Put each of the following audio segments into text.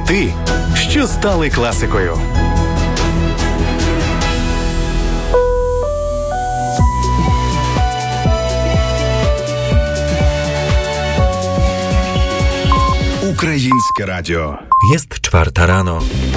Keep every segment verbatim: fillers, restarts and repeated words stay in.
Хіти, що стали класикою. Українське радіо. Jest czwarta rano.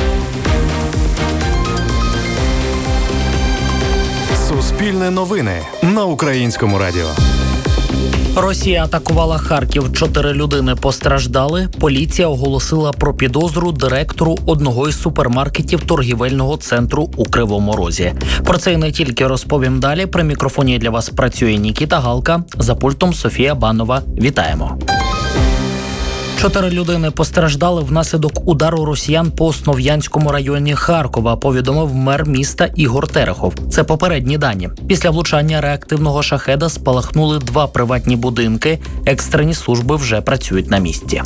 Суспільне новини на Українському радіо. Росія атакувала Харків. Чотири людини постраждали. Поліція оголосила про підозру директору одного із супермаркетів торгівельного центру у Кривому Розі. Про це і не тільки розповім далі. При мікрофоні для вас працює Нікіта Галка. За пультом Софія Банова. Вітаємо. Чотири людини постраждали внаслідок удару росіян по Основ'янському районі Харкова, повідомив мер міста Ігор Терехов. Це попередні дані. Після влучання реактивного шахеда спалахнули два приватні будинки. Екстрені служби вже працюють на місці.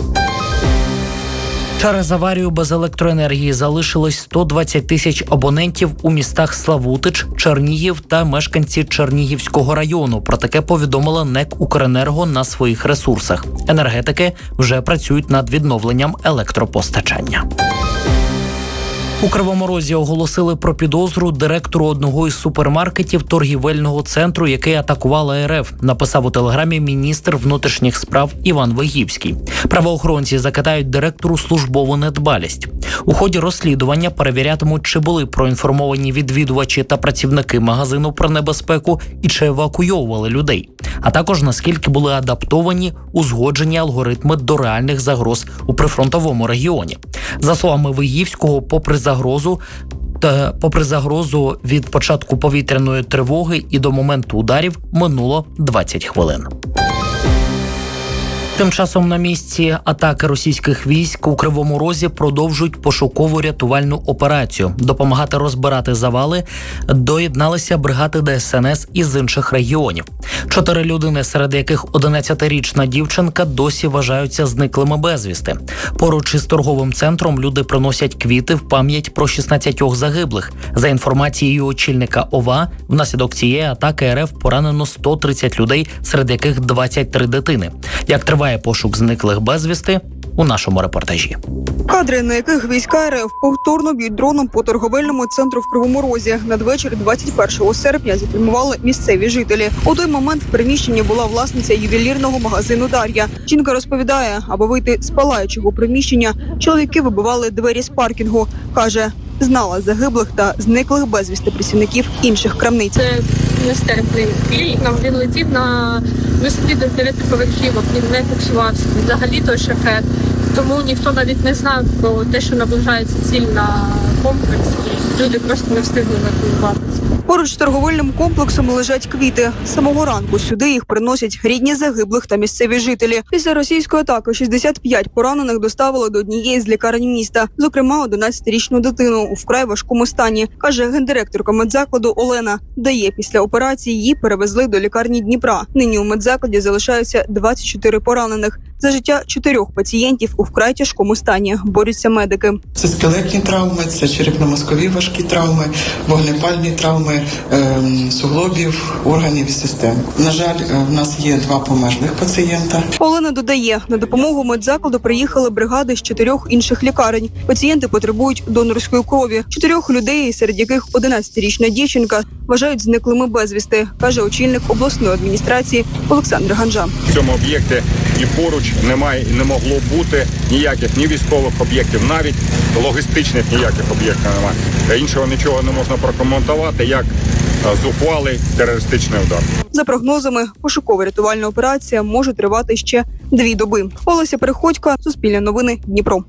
Через аварію без електроенергії залишилось сто двадцять тисяч абонентів у містах Славутич, Чернігів та мешканці Чернігівського району. Про таке повідомила НЕК «Укренерго» на своїх ресурсах. Енергетики вже працюють над відновленням електропостачання. У Кривому Розі оголосили про підозру директору одного із супермаркетів торгівельного центру, який атакувала РФ, написав у телеграмі міністр внутрішніх справ Іван Вигівський. Правоохоронці закидають директору службову недбалість. У ході розслідування перевірятимуть, чи були проінформовані відвідувачі та працівники магазину про небезпеку і чи евакуйовували людей, а також наскільки були адаптовані узгоджені алгоритми до реальних загроз у прифронтовому регіоні. За словами Вигівського, попри загрозу та попри загрозу від початку повітряної тривоги і до моменту ударів минуло двадцять хвилин. Тим часом на місці атаки російських військ у Кривому Розі продовжують пошуково-рятувальну операцію. Допомагати розбирати завали доєдналися бригади Де Ес Ен Ес із інших регіонів. Чотири людини, серед яких одинадцятирічна дівчинка, досі вважаються зниклими безвісти. Поруч із торговим центром люди приносять квіти в пам'ять про шістнадцятьох загиблих. За інформацією очільника ОВА, внаслідок цієї атаки РФ поранено сто тридцять людей, серед яких двадцять три дитини. Як триває пошук зниклих безвісти у нашому репортажі. Кадри, на яких війська РФ повторно б'ють дроном по торговельному центру в Кривому Розі. Надвечір двадцять першого серпня зафільмували місцеві жителі. У той момент в приміщенні була власниця ювелірного магазину Дар'я. Жінка розповідає, аби вийти з палаючого приміщення, чоловіки вибивали двері з паркінгу. Каже, знала загиблих та зниклих безвісти працівників інших крамниць. Це нестерпний клій. Він летів на висоті до дев'яти поверхівок, він не фіксувався. Взагалі той шахет. Тому ніхто навіть не знав про те, що наближається ціль на комплекс, і люди просто не встигли евакуюватися. Поруч з торговельним комплексом лежать квіти. З самого ранку сюди їх приносять рідні загиблих та місцеві жителі. Після російської атаки шістдесят п'ять поранених доставили до однієї з лікарень міста. Зокрема, одинадцятирічну дитину у вкрай важкому стані. Каже гендиректорка медзакладу Олена. Дає, після операції її перевезли до лікарні Дніпра. Нині у медзакладі залишаються двадцять чотири поранених. За життя чотирьох пацієнтів у вкрай тяжкому стані борються медики. Це скелетні травми, це черепно-мозкові важкі травми, вогнепальні травми ем, суглобів, органів і систем. На жаль, в нас є два померлих пацієнта. Олена додає, на допомогу медзакладу приїхали бригади з чотирьох інших лікарень. Пацієнти потребують донорської крові. Чотирьох людей, серед яких одинадцятирічна дівчинка, вважають зниклими безвісти, каже очільник обласної адміністрації Олександр Ганжа. В цьому об'єкті і поруч немає і не могло бути ніяких ні військових об'єктів, навіть логістичних ніяких об'єктів немає. Іншого нічого не можна прокоментувати, як зухвалий терористичний удар. За прогнозами, пошуково-рятувальна операція може тривати ще дві доби. Олеся Приходько, Суспільне новини, Дніпро.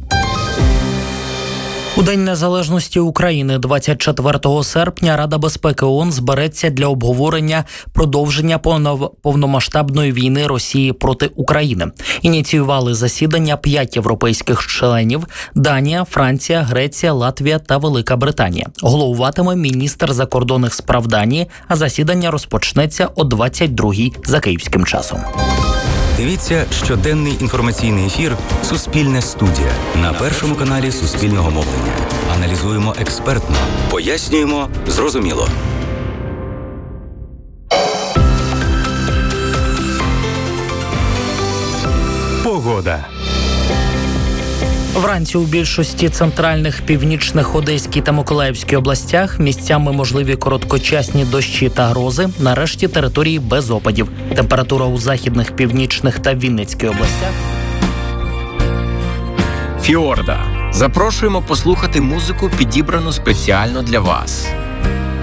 У День незалежності України двадцять четвертого серпня Рада безпеки ООН збереться для обговорення продовження повномасштабної війни Росії проти України. Ініціювали засідання п'ять європейських членів – Данія, Франція, Греція, Латвія та Велика Британія. Головуватиме міністр закордонних справ Данії, а засідання розпочнеться о двадцять другій за київським часом. Дивіться щоденний інформаційний ефір «Суспільне студія» на першому каналі Суспільного мовлення. Аналізуємо експертно, пояснюємо зрозуміло. Погода. Вранці у більшості центральних, північних, Одеській та Миколаївській областях місцями можливі короткочасні дощі та грози, нарешті території без опадів. Температура у західних, північних та Вінницькій областях. Фіорда. Запрошуємо послухати музику, підібрану спеціально для вас.